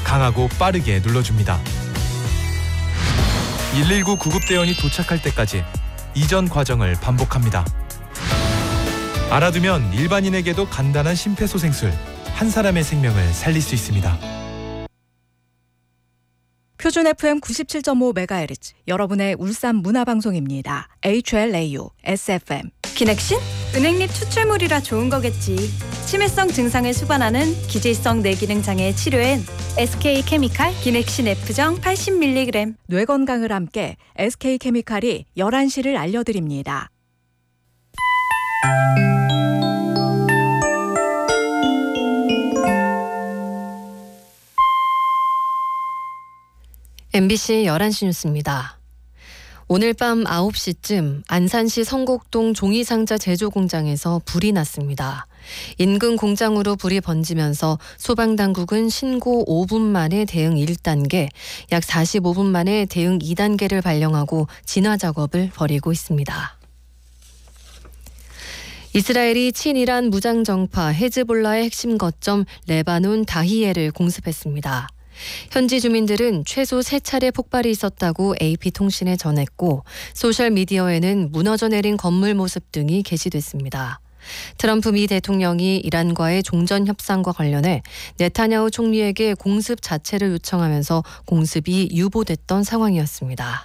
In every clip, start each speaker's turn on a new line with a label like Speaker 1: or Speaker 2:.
Speaker 1: 강하고 빠르게 눌러줍니다. 119 구급대원이 도착할 때까지 이전 과정을 반복합니다. 알아두면 일반인에게도 간단한 심폐소생술, 한 사람의 생명을 살릴 수 있습니다.
Speaker 2: 표준 FM 97.5MHz, 여러분의 울산 문화방송입니다. HLAU, SFM.
Speaker 3: 기넥신? 은행잎 추출물이라 좋은 거겠지. 치매성 증상을 수반하는 기질성 뇌기능 장애 치료엔 SK케미칼 기넥신 F정 80mg.
Speaker 2: 뇌 건강을 함께 SK케미칼이 11시를 알려드립니다.
Speaker 4: MBC 11시 뉴스입니다. 오늘 밤 9시쯤 안산시 성곡동 종이상자 제조 공장에서 불이 났습니다. 인근 공장으로 불이 번지면서 소방당국은 신고 5분 만에 대응 1단계, 약 45분 만에 대응 2단계를 발령하고 진화 작업을 벌이고 있습니다. 이스라엘이 친이란 무장정파 헤즈볼라의 핵심 거점 레바논 다히에를 공습했습니다. 현지 주민들은 최소 3차례 폭발이 있었다고 AP통신에 전했고, 소셜미디어에는 무너져 내린 건물 모습 등이 게시됐습니다. 트럼프 미 대통령이 이란과의 종전 협상과 관련해 네타냐후 총리에게 공습 자체를 요청하면서 공습이 유보됐던 상황이었습니다.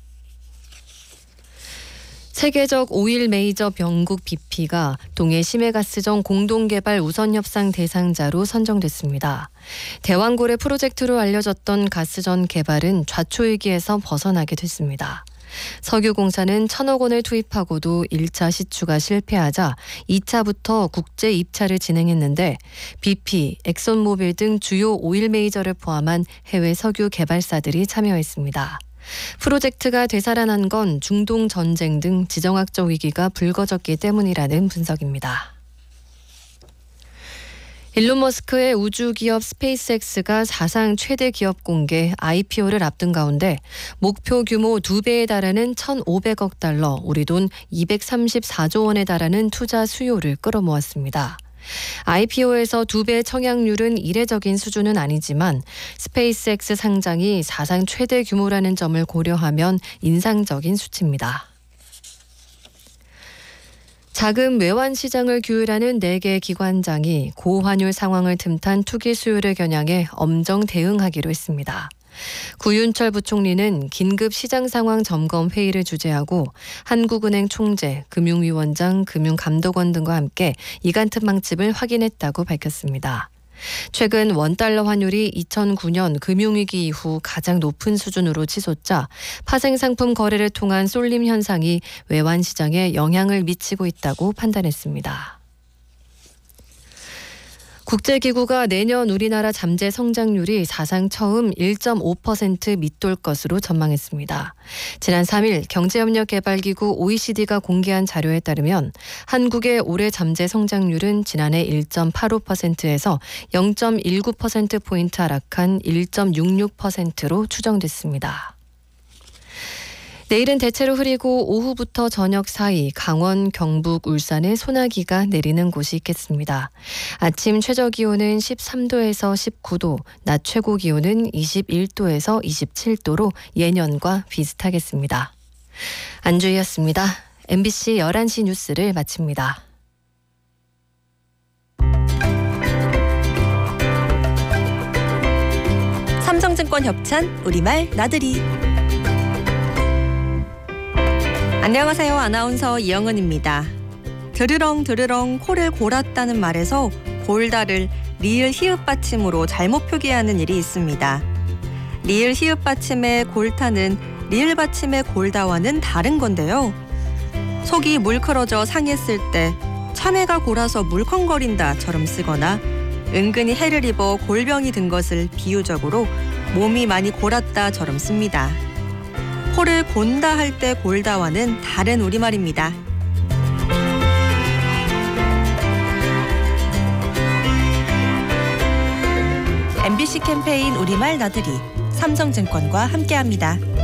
Speaker 4: 세계적 오일 메이저 병국 BP가 동해 심해가스정 공동개발 우선협상 대상자로 선정됐습니다. 대왕고래 프로젝트로 알려졌던 가스전 개발은 좌초위기에서 벗어나게 됐습니다. 석유공사는 1,000억 원을 투입하고도 1차 시추가 실패하자 2차부터 국제 입찰을 진행했는데 BP, 엑손모빌 등 주요 오일 메이저를 포함한 해외 석유 개발사들이 참여했습니다. 프로젝트가 되살아난 건 중동 전쟁 등 지정학적 위기가 불거졌기 때문이라는 분석입니다. 일론 머스크의 우주기업 스페이스X가 사상 최대 기업 공개 IPO를 앞둔 가운데 목표 규모 2배에 달하는 1,500억 달러, 우리 돈 234조 원에 달하는 투자 수요를 끌어모았습니다. IPO에서 2배 청약률은 이례적인 수준은 아니지만 스페이스X 상장이 사상 최대 규모라는 점을 고려하면 인상적인 수치입니다. 자금 외환 시장을 규율하는 4개 기관장이 고환율 상황을 틈탄 투기 수요를 겨냥해 엄정 대응하기로 했습니다. 구윤철 부총리는 긴급 시장 상황 점검 회의를 주재하고 한국은행 총재, 금융위원장, 금융감독원 등과 함께 이간트 방침을 확인했다고 밝혔습니다. 최근 원달러 환율이 2009년 금융위기 이후 가장 높은 수준으로 치솟자 파생상품 거래를 통한 쏠림 현상이 외환 시장에 영향을 미치고 있다고 판단했습니다. 국제기구가 내년 우리나라 잠재 성장률이 사상 처음 1.5% 밑돌 것으로 전망했습니다. 지난 3일 경제협력개발기구 OECD가 공개한 자료에 따르면 한국의 올해 잠재 성장률은 지난해 1.85%에서 0.19%포인트 하락한 1.66%로 추정됐습니다. 내일은 대체로 흐리고 오후부터 저녁 사이 강원, 경북, 울산에 소나기가 내리는 곳이 있겠습니다. 아침 최저기온은 13도에서 19도, 낮 최고기온은 21도에서 27도로 예년과 비슷하겠습니다. 안주희였습니다. MBC 11시 뉴스를 마칩니다.
Speaker 3: 삼성증권 협찬 우리말 나들이. 안녕하세요. 아나운서 이영은입니다. 드르렁 코를 골았다는 말에서 골다를 리을 히읗 받침으로 잘못 표기하는 일이 있습니다. 리을 히읗 받침의 골타는 리을 받침의 골다와는 다른 건데요. 속이 물크러져 상했을 때 참외가 골아서 물컹거린다처럼 쓰거나 은근히 해를 입어 골병이 든 것을 비유적으로 몸이 많이 골았다처럼 씁니다. 코를 곤다 할 때 골다와는 다른 우리말입니다. MBC 캠페인 우리말 나들이 삼성증권과 함께합니다.